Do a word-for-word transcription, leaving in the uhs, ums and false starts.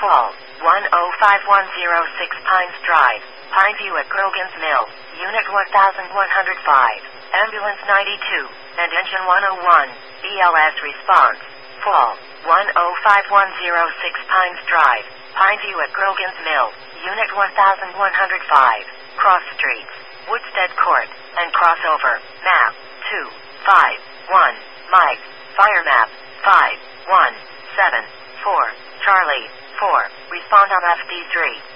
Fall, one oh five one oh six Pines Drive, Pineview at Grogan's Mill, Unit one thousand one hundred five, Ambulance ninety-two, and Engine one oh one, E L S response. Fall, one oh five one oh six Pines Drive, Pineview at Grogan's Mill, Unit one thousand one hundred five, Cross Streets, Woodstead Court, and Crossover, Map, two, five, one, Mike, Fire Map, five, one, seven, four, Charlie, four, respond on F D three.